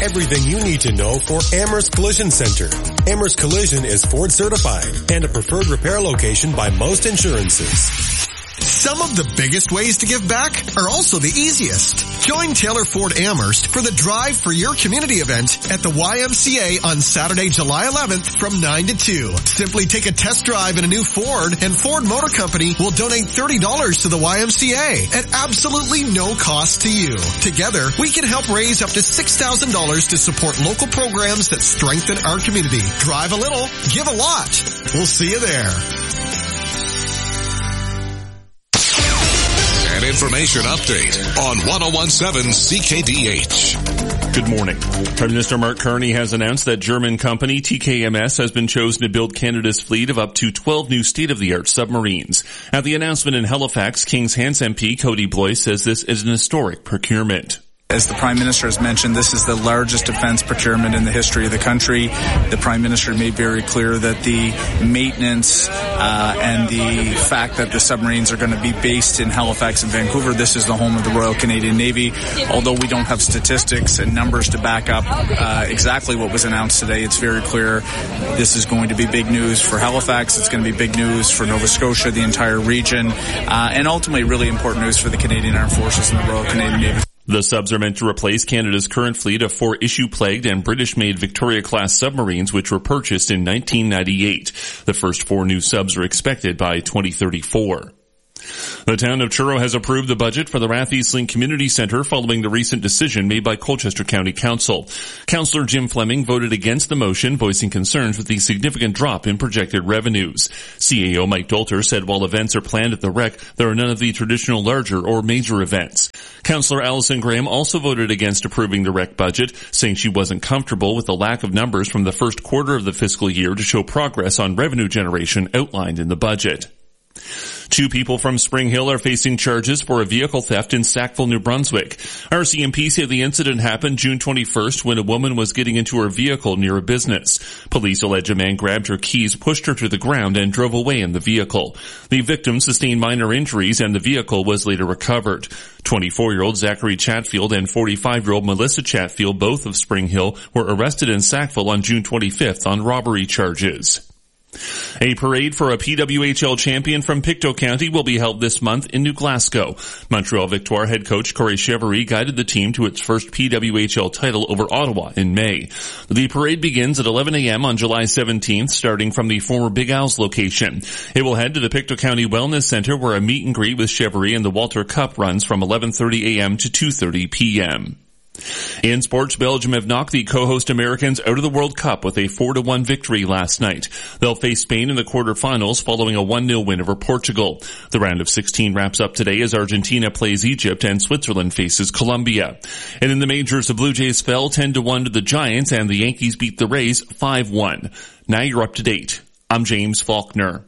everything you need to know for Amherst Collision Center. Amherst Collision is Ford certified and a preferred repair location by most insurances. Some of the biggest ways to give back are also the easiest. Join Taylor Ford Amherst for the Drive for Your Community event at the YMCA on Saturday, July 11th from 9 to 2. Simply take a test drive in a new Ford and Ford Motor Company will donate $30 to the YMCA at absolutely no cost to you. Together, we can help raise up to $6,000 to support local programs that strengthen our community. Drive a little, give a lot. We'll see you there. An information update on 101.7 CKDH. Good morning. Prime Minister Mark Carney has announced that German company TKMS has been chosen to build Canada's fleet of up to 12 new state-of-the-art submarines. At the announcement in Halifax, Kings Hants MP Cody Blois says this is an historic procurement. As the Prime Minister has mentioned, this is the largest defense procurement in the history of the country. The Prime Minister made very clear that the maintenance and the fact that the submarines are going to be based in Halifax and Vancouver, this is the home of the Royal Canadian Navy. Although we don't have statistics and numbers to back up exactly what was announced today, it's very clear this is going to be big news for Halifax. It's going to be big news for Nova Scotia, the entire region, and ultimately really important news for the Canadian Armed Forces and the Royal Canadian Navy. The subs are meant to replace Canada's current fleet of 4 issue-plagued and British-made Victoria-class submarines which were purchased in 1998. The first 4 new subs are expected by 2034. The town of Truro has approved the budget for the Rath Eastlink Community Centre following the recent decision made by Colchester County Council. Councillor Jim Fleming voted against the motion, voicing concerns with the significant drop in projected revenues. CAO Mike Dolter said while events are planned at the Rec, there are none of the traditional larger or major events. Councillor Alison Graham also voted against approving the Rec budget, saying she wasn't comfortable with the lack of numbers from the first quarter of the fiscal year to show progress on revenue generation outlined in the budget. 2 people from Spring Hill are facing charges for a vehicle theft in Sackville, New Brunswick. RCMP say the incident happened June 21st when a woman was getting into her vehicle near a business. Police allege a man grabbed her keys, pushed her to the ground, and drove away in the vehicle. The victim sustained minor injuries and the vehicle was later recovered. 24-year-old Zachary Chatfield and 45-year-old Melissa Chatfield, both of Spring Hill, were arrested in Sackville on June 25th on robbery charges. A parade for a PWHL champion from Pictou County will be held this month in New Glasgow. Montreal Victoire head coach Corey Chevary guided the team to its first PWHL title over Ottawa in May. The parade begins at 11 a.m. on July 17th, starting from the former Big Al's location. It will head to the Pictou County Wellness Center where a meet and greet with Chevary and the Walter Cup runs from 11:30 a.m. to 2:30 p.m. In sports, Belgium have knocked the co-host Americans out of the World Cup with a 4-1 victory last night. They'll face Spain in the quarterfinals following a 1-0 win over Portugal. The round of 16 wraps up today as Argentina plays Egypt and Switzerland faces Colombia. And in the majors, the Blue Jays fell 10-1 to the Giants and the Yankees beat the Rays 5-1. Now you're up to date. I'm James Faulkner.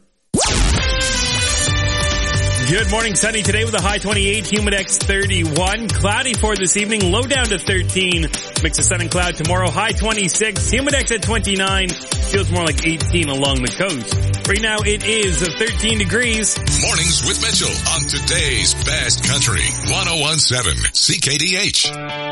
Good morning. Sunny today with a high 28, Humidex 31. Cloudy for this evening, low down to 13. Mix of sun and cloud tomorrow, high 26. Humidex at 29. Feels more like 18 along the coast. Right now it is 13 degrees. Mornings with Mitchell on today's Best Country 101.7 CKDH.